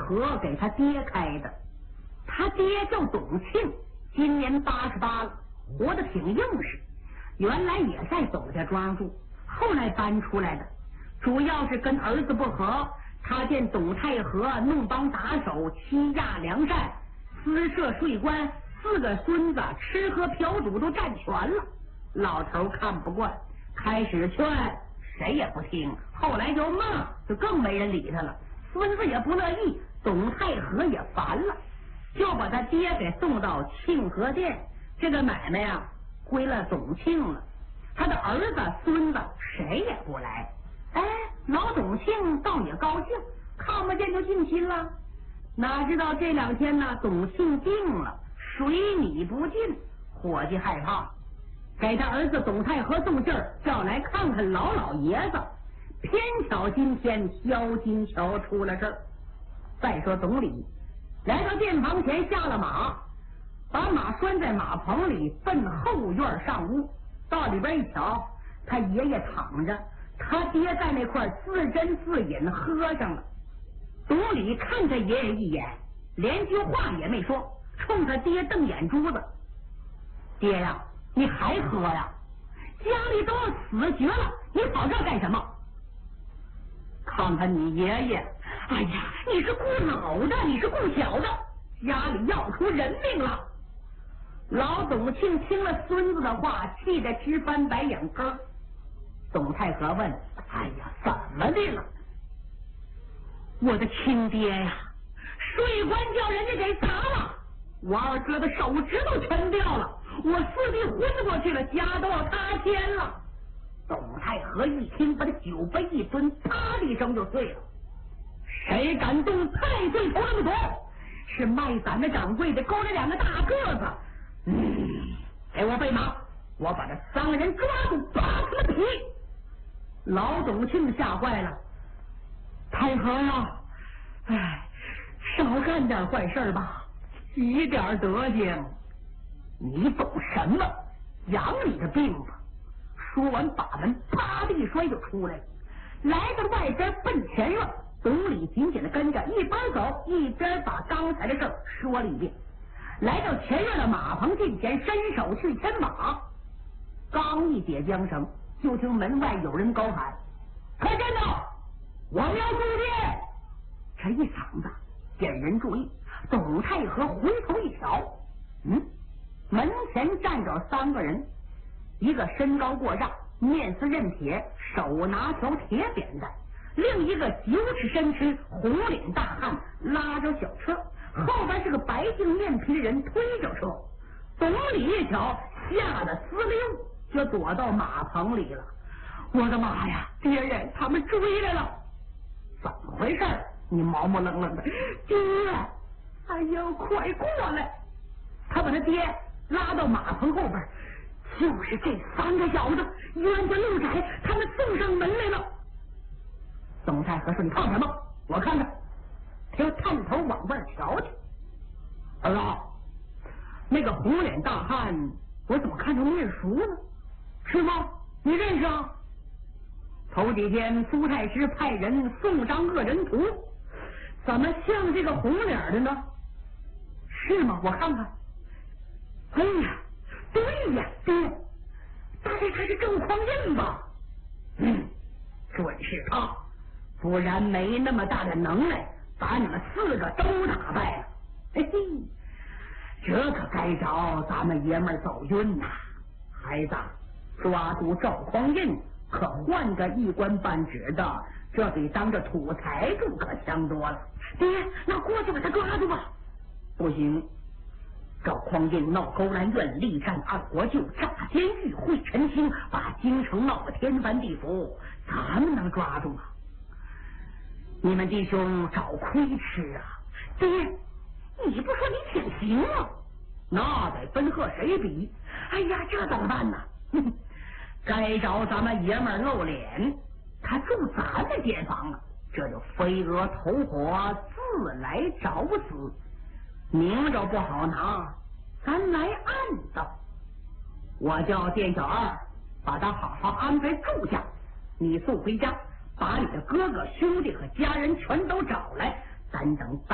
河给他爹开的。他爹叫董庆，今年88了，活得挺硬实。原来也在董家庄住，后来搬出来的。主要是跟儿子不和，他见董太和弄帮打手，欺压良善，私设税官，4个孙子吃喝嫖赌都占全了。老头看不惯，开始劝，谁也不听，后来就骂，就更没人理他了。孙子也不乐意，董太和也烦了，就把他爹给送到庆和店。这个买卖啊归了董庆了，他的儿子孙子谁也不来。哎，老董庆倒也高兴，看不见就尽心了。哪知道这2天呢，董庆病了，水米不进，伙计害怕，给他儿子董太和送信儿，叫来看看老爷子。偏巧今天萧金桥出了事儿。再说董理来到店房前，下了马，把马拴在马棚里，奔后院上屋。到里边一瞧，他爷爷躺着，他爹在那块自斟自饮喝上了。董理看他爷爷一眼，连句话也没说，冲他爹瞪眼珠子。爹呀，你还喝呀？家里都要死绝了，你跑这干什么？看看你爷爷，哎呀，你是顾老的，你是顾小的，家里要出人命了。老董庆听了孙子的话，气得直翻白眼根。董太和问：哎呀，怎么的了？我的亲爹呀，税官叫人家给砸了，我二哥的手指头全掉了，我4弟昏过去了，家都要塌陷了。董太和一听，把他酒杯一蹲，啪的一声就碎了。谁敢动太岁头那么多？是卖伞的掌柜的勾着2个大个子。给我备马，我把这3个人抓住，扒他的皮。老董庆吓坏了，太和呀，哎，少干点坏事吧，积点德行。你懂什么？养你的病吧。说完，把门啪的一摔就出来了，来到外边奔前院。董理紧紧的跟着，一边走一边把刚才的事儿说了一遍。来到前院的马棚近前，伸手去牵马，刚一解缰绳，就听门外有人高喊：快站住，我们要住店！这一嗓子引人注意。董太和回头一瞧，门前站着3个人，一个身高过丈，面似刃铁，手拿条铁扁担；另一个9尺身躯，红脸大汉，拉着小车，后边是个白净面皮的人推着车。董理一瞧，吓得呲溜就躲到马棚里了。我的妈呀，爹人他们追来了！怎么回事？你毛毛愣愣的。爹，哎呦，快过来！他把他爹拉到马棚后边，就是这3个小子，冤家路窄，他们送上门来了。董太和说：你看什么？我看看。他又探头往外瞧瞧。儿子，那个红脸大汉，我怎么看着面熟呢？是吗？你认识啊？头几天苏太师派人送张恶人图，怎么像这个红脸的呢？是吗？我看看。哎呀，对呀，对，大概他是郑匡胤吧？准是他，不然没那么大的能耐，把你们4个都打败了。嘿嘿，这可该找咱们爷们走运呐！孩子，抓住赵匡胤，可换个一官半职的，这比当着土财主可强多了。爹，那过去把他抓住吧。不行，赵匡胤闹勾栏院，力战2国舅，炸监狱，会陈兴，把京城闹得天翻地覆，咱们能抓住吗？你们弟兄找亏吃啊！爹，你不说你挺行吗？那得分和谁比？哎呀，这怎么办呢？该找咱们爷们露脸，他住咱们店房了，这就飞蛾投火，自来找死。明着不好拿，咱来暗道。我叫店小二，把他好好安排住下，你送回家，把你的哥哥兄弟和家人全都找来，咱等